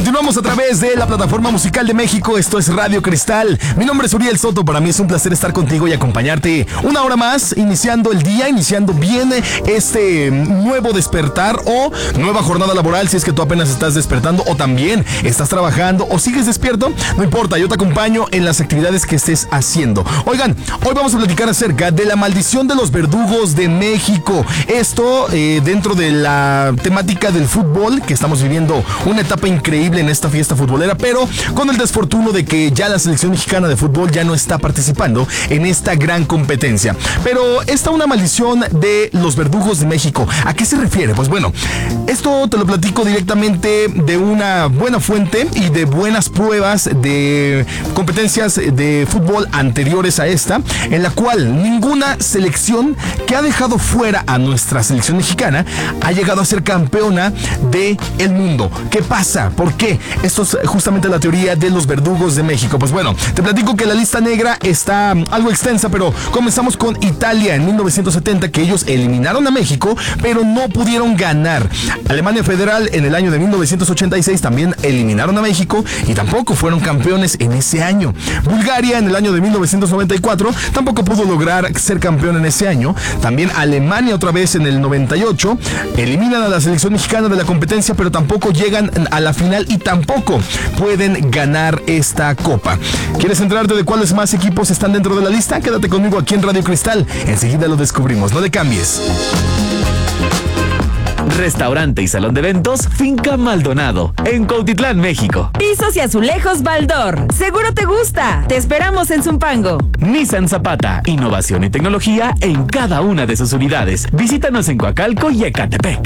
Continuamos a través de la plataforma musical de México. Esto es Radio Cristal. Mi nombre es Uriel Soto. Para mí es un placer estar contigo y acompañarte una hora más, iniciando el día, iniciando bien este nuevo despertar o nueva jornada laboral. Si es que tú apenas estás despertando o también estás trabajando o sigues despierto, no importa, yo te acompaño en las actividades que estés haciendo. Oigan, hoy vamos a platicar acerca de la maldición de los verdugos de México. Esto dentro de la temática del fútbol, que estamos viviendo una etapa increíble en esta fiesta futbolera, pero con el desfortuno de que ya la selección mexicana de fútbol ya no está participando en esta gran competencia. Pero está una maldición de los verdugos de México. ¿A qué se refiere? Pues bueno, esto te lo platico directamente de una buena fuente y de buenas pruebas de competencias de fútbol anteriores a esta, en la cual ninguna selección que ha dejado fuera a nuestra selección mexicana ha llegado a ser campeona del mundo. ¿Qué pasa? ¿Por qué? Esto es justamente la teoría de los verdugos de México. Pues bueno, te platico que la lista negra está algo extensa, pero comenzamos con Italia en 1970, que ellos eliminaron a México, pero no pudieron ganar. Alemania Federal en el año de 1986 también eliminaron a México y tampoco fueron campeones en ese año. Bulgaria en el año de 1994 tampoco pudo lograr ser campeón en ese año. También Alemania otra vez en el 98 eliminan a la selección mexicana de la competencia, pero tampoco llegan a la final y tampoco pueden ganar esta copa. ¿Quieres enterarte de cuáles más equipos están dentro de la lista? Quédate conmigo aquí en Radio Cristal. Enseguida lo descubrimos. No le cambies. Restaurante y salón de eventos Finca Maldonado, en Cuautitlán, México. Pisos y azulejos Baldor. Seguro te gusta. Te esperamos en Zumpango. Nissan Zapata, innovación y tecnología en cada una de sus unidades. Visítanos en Coacalco y Ecatepec.